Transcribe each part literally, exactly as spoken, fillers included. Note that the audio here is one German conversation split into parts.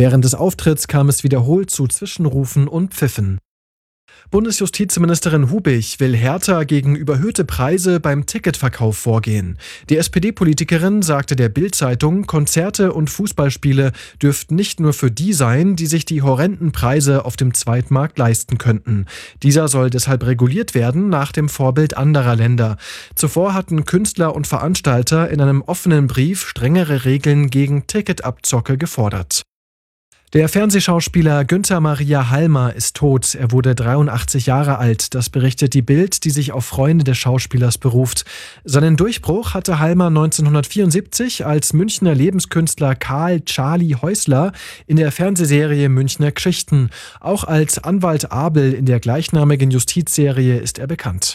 Während des Auftritts kam es wiederholt zu Zwischenrufen und Pfiffen. Bundesjustizministerin Hubich will härter gegen überhöhte Preise beim Ticketverkauf vorgehen. Die S P D-Politikerin sagte der Bild-Zeitung, Konzerte und Fußballspiele dürften nicht nur für die sein, die sich die horrenden Preise auf dem Zweitmarkt leisten könnten. Dieser soll deshalb reguliert werden nach dem Vorbild anderer Länder. Zuvor hatten Künstler und Veranstalter in einem offenen Brief strengere Regeln gegen Ticketabzocke gefordert. Der Fernsehschauspieler Günther Maria Halmer ist tot. Er wurde dreiundachtzig Jahre alt. Das berichtet die Bild, die sich auf Freunde des Schauspielers beruft. Seinen Durchbruch hatte Halmer neunzehnhundertvierundsiebzig als Münchner Lebenskünstler Karl Charlie Häusler in der Fernsehserie Münchner Geschichten. Auch als Anwalt Abel in der gleichnamigen Justizserie ist er bekannt.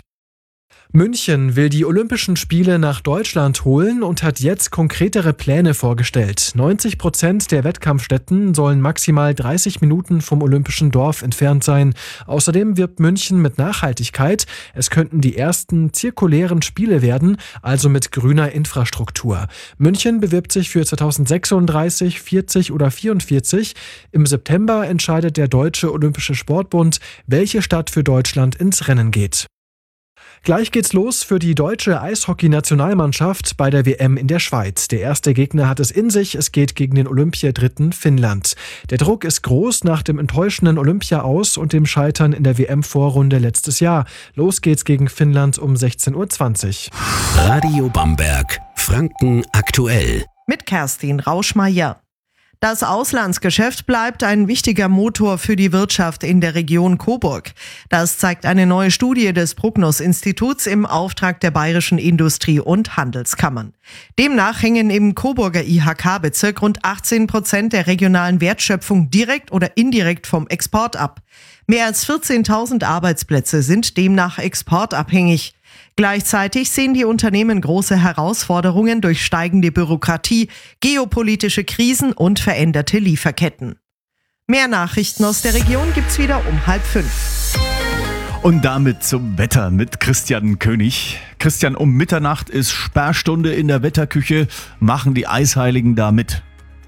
München will die Olympischen Spiele nach Deutschland holen und hat jetzt konkretere Pläne vorgestellt. neunzig Prozent der Wettkampfstätten sollen maximal dreißig Minuten vom Olympischen Dorf entfernt sein. Außerdem wirbt München mit Nachhaltigkeit. Es könnten die ersten zirkulären Spiele werden, also mit grüner Infrastruktur. München bewirbt sich für zweitausendsechsunddreißig, vierzig oder vierundvierzig. Im September entscheidet der Deutsche Olympische Sportbund, welche Stadt für Deutschland ins Rennen geht. Gleich geht's los für die deutsche Eishockey-Nationalmannschaft bei der W M in der Schweiz. Der erste Gegner hat es in sich, es geht gegen den Olympiadritten Finnland. Der Druck ist groß nach dem enttäuschenden Olympia-Aus und dem Scheitern in der W M-Vorrunde letztes Jahr. Los geht's gegen Finnland um sechzehn Uhr zwanzig. Radio Bamberg, Franken aktuell. Mit Kerstin Rauschmeier. Das Auslandsgeschäft bleibt ein wichtiger Motor für die Wirtschaft in der Region Coburg. Das zeigt eine neue Studie des Prognos-Instituts im Auftrag der bayerischen Industrie- und Handelskammern. Demnach hängen im Coburger I H K-Bezirk rund achtzehn Prozent der regionalen Wertschöpfung direkt oder indirekt vom Export ab. Mehr als vierzehntausend Arbeitsplätze sind demnach exportabhängig. Gleichzeitig sehen die Unternehmen große Herausforderungen durch steigende Bürokratie, geopolitische Krisen und veränderte Lieferketten. Mehr Nachrichten aus der Region gibt's wieder um halb fünf. Und damit zum Wetter mit Christian König. Christian, um Mitternacht ist Sperrstunde in der Wetterküche. Machen die Eisheiligen da mit?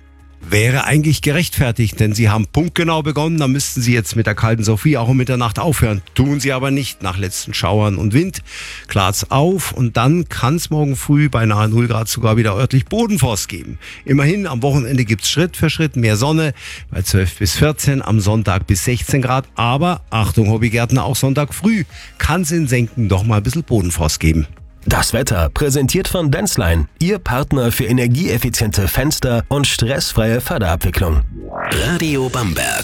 Wäre eigentlich gerechtfertigt, denn sie haben punktgenau begonnen, dann müssten sie jetzt mit der kalten Sophie auch um Mitternacht aufhören. Tun sie aber nicht, nach letzten Schauern und Wind klart's auf und dann kann es morgen früh bei nahe null Grad sogar wieder örtlich Bodenfrost geben. Immerhin, am Wochenende gibt's Schritt für Schritt mehr Sonne, bei zwölf bis vierzehn, am Sonntag bis sechzehn Grad, aber Achtung Hobbygärtner, auch Sonntag früh kann es in Senken doch mal ein bisschen Bodenfrost geben. Das Wetter präsentiert von Denzlein, Ihr Partner für energieeffiziente Fenster und stressfreie Förderabwicklung. Radio Bamberg.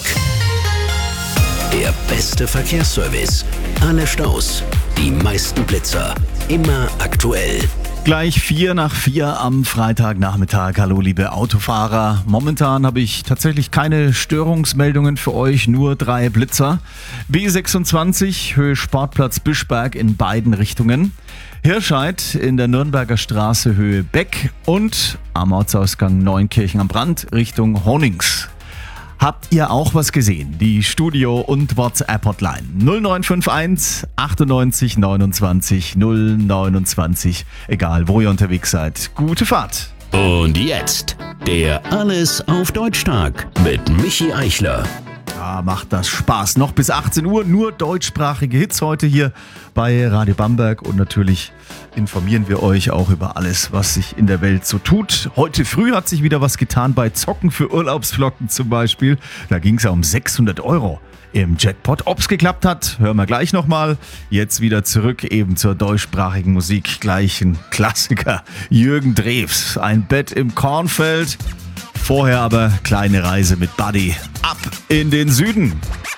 Der beste Verkehrsservice. Alle Staus, die meisten Blitzer, immer aktuell. Gleich vier nach vier am Freitagnachmittag. Hallo liebe Autofahrer. Momentan habe ich tatsächlich keine Störungsmeldungen für euch, nur drei Blitzer. B sechsundzwanzig, Höhe Sportplatz Bischberg in beiden Richtungen. Hirscheid in der Nürnberger Straße Höhe Beck und am Ortsausgang Neunkirchen am Brand Richtung Honings. Habt ihr auch was gesehen? Die Studio- und WhatsApp-Hotline null neun fünf eins achtundneunzig neunundzwanzig null neunundzwanzig. Egal, wo ihr unterwegs seid. Gute Fahrt! Und jetzt der Alles auf Deutsch-Tag mit Michi Eichler. Ja, macht das Spaß. Noch bis achtzehn Uhr, nur deutschsprachige Hits heute hier bei Radio Bamberg. Und natürlich informieren wir euch auch über alles, was sich in der Welt so tut. Heute früh hat sich wieder was getan bei Zocken für Urlaubsflocken zum Beispiel. Da ging es ja um sechshundert Euro im Jackpot. Ob es geklappt hat, hören wir gleich nochmal. Jetzt wieder zurück eben zur deutschsprachigen Musik. Gleich ein Klassiker. Jürgen Drews, Ein Bett im Kornfeld. Vorher aber kleine Reise mit Buddy ab in den Süden.